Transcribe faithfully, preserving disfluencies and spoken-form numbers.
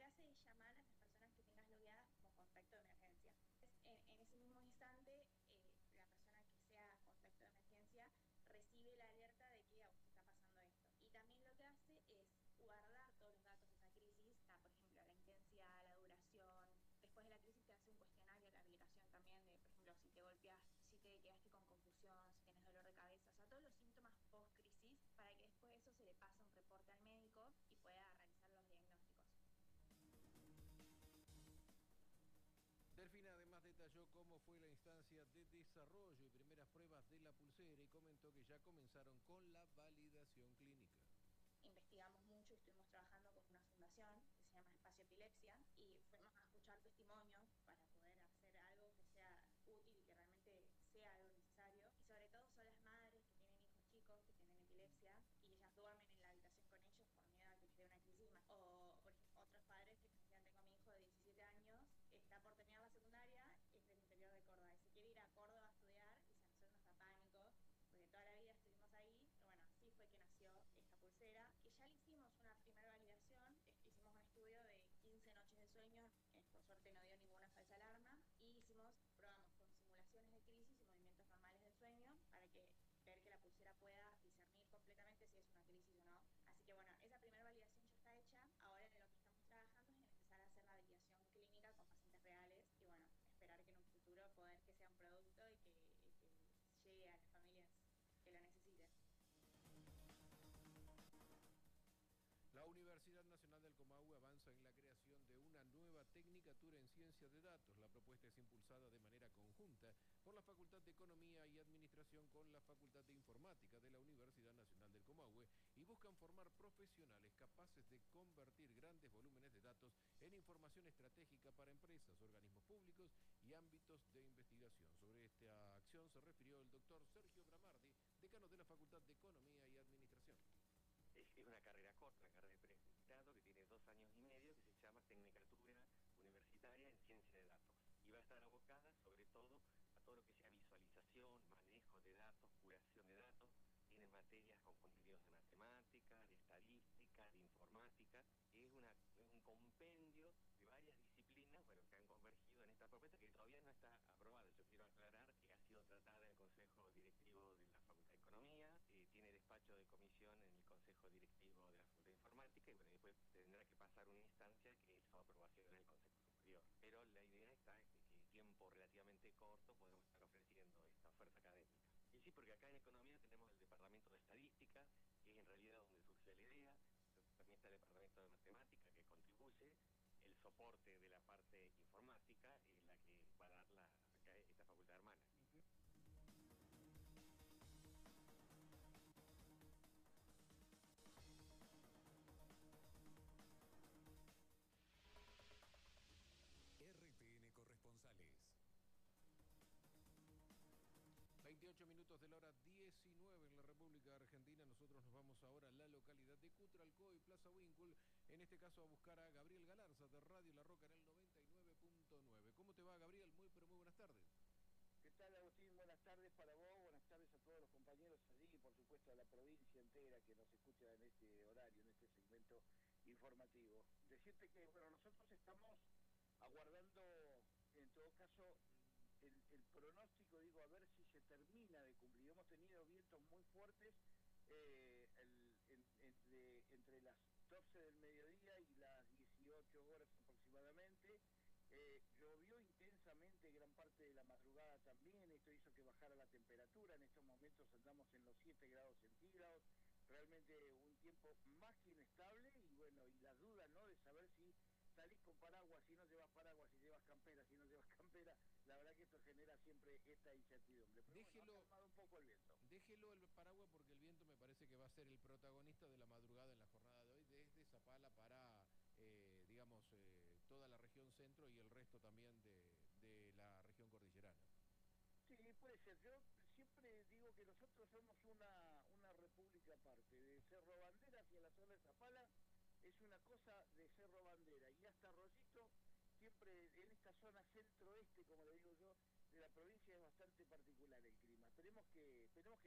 hace es llamar a las personas que tengas logueadas como contacto de emergencia. En, en ese mismo instante, eh, la persona que sea contacto de emergencia recibe la alerta de que a usted está pasando esto. Y también lo que hace es guardar todos los datos de esa crisis, está, por ejemplo, la intensidad, la duración. Después de la crisis te hace un cuestionario, la aplicación también de, por ejemplo, si te golpeas, si te quedaste con confusión, si tienes dolor de cabeza, o sea, todos los síntomas post-crisis, para que después de eso se le pase un reporte al médico y pueda realizar los diagnósticos. Delfina además detalló cómo fue la instancia de desarrollo y primeras pruebas de la pulsera y comentó que ya comenzaron con la validación clínica. Investigamos mucho y estuvimos trabajando con una fundación que se llama Espacio Epilepsia y fuimos a escuchar testimonios para poder hacer algo que sea útil y que realmente sea algo necesario. Y sobre todo son las madres que tienen hijos chicos que tienen epilepsia y ellas duermen en la habitación con ellos por miedo a que les dé una crisis. O, por ejemplo, otros padres que me decían, tengo a mi hijo de diecisiete años, está por terminar la secundaria, es del interior de Córdoba y se quiere ir a Córdoba a estudiar y se a nosotros nos da pánico porque toda la vida estuvimos ahí, pero bueno, así fue que nació esta pulsera, que ya le hicimos una primera validación, hicimos un estudio de quince noches de sueño, que por suerte no dio ninguna falsa alarma, y hicimos, probamos con simulaciones de crisis y movimientos normales del sueño, para que ver que la pulsera pueda discernir completamente si es una crisis o no. Así que bueno, esa primera validación ya está hecha, ahora en lo que estamos trabajando es en empezar a hacer la validación clínica con pacientes reales, y bueno, esperar que en un futuro poder que sea un producto y que, y que llegue a las familias que lo necesiten. La Universidad Nacional del Comahue avanza en la creación de una nueva tecnicatura en ciencia de datos. La propuesta es impulsada de manera conjunta por la Facultad de Economía y Administración con la Facultad de Informática de la Universidad Nacional del Comahue y buscan formar profesionales capaces de convertir grandes volúmenes de datos en información estratégica para empresas, organismos públicos y ámbitos de investigación. Sobre esta acción se refirió el doctor Sergio Bramardi, decano de la Facultad de Economía y Administración. Es una carrera corta, una carrera de pregrado que tiene dos años y medio, que se llama Tecnicatura Universitaria en Ciencia de Datos. Y va a estar abocada sobre todo a todo lo que sea visualización, manejo de datos, curación de datos. Tiene materias con contenidos de matemática, de estadística, de informática. Es, una, es un compendio de varias disciplinas, bueno, que han convergido en esta propuesta que todavía no está aprobada. Yo quiero aclarar que ha sido tratada en el Consejo Directivo de la Facultad de Economía, eh, tiene despacho de comisión en el Consejo Directivo de la Facultad de Informática y bueno, después tendrá que pasar una instancia que es su aprobación en el Consejo Superior. Pero la idea está en que en tiempo relativamente corto podemos estar ofreciendo esta oferta académica. Y sí, porque acá en Economía tenemos el Departamento de Estadística, que es en realidad donde surge la idea. También está el Departamento de Matemática, que contribuye. El soporte de la parte informática es la que va a dar la, esta facultad hermana. Uh-huh. R T N Corresponsales. veintiocho minutos de la hora diecinueve en la República Argentina. Nosotros nos vamos ahora a la localidad de Cutralcó y Plaza Winkle, en este caso a buscar a Gabriel Galarza de Radio La Roca en el noventa y nueve punto nueve. ¿Cómo te va, Gabriel? Muy pero muy buenas tardes. ¿Qué tal, Agustín? Buenas tardes para vos, buenas tardes a todos los compañeros allí y por supuesto a la provincia entera que nos escucha en este horario, en este segmento informativo. Decirte que, bueno, nosotros estamos aguardando, en todo caso, el, el pronóstico, digo, a ver si se termina de cumplir. Hemos tenido vientos muy fuertes eh, el, en, entre, entre las doce del mediodía y las dieciocho horas aproximadamente. Eh, llovió intensamente gran parte de la madrugada también, esto hizo que bajara la temperatura, en estos momentos andamos en los siete grados centígrados, realmente un tiempo más que inestable y bueno, y la duda, ¿no?, de saber si salís con paraguas, si no llevas paraguas, si llevas campera, si no llevas campera, la verdad que esto genera siempre esta incertidumbre. Pero déjelo, bueno, ha calmado un poco el viento. Déjelo el paraguas porque el viento me parece que va a ser el protagonista de la madrugada en la jornada de hoy, desde Zapala para, eh, digamos, eh, toda la región centro y el resto también de, de la región cordillerana. Sí, puede ser. Yo siempre digo que nosotros somos una, una república aparte. De Cerro Bandera hacia la zona de Zapala es una cosa de Cerro Bandera. Y hasta Rollito, siempre en esta zona centro-oeste, como le digo yo, de la provincia es bastante particular el clima. Esperemos que,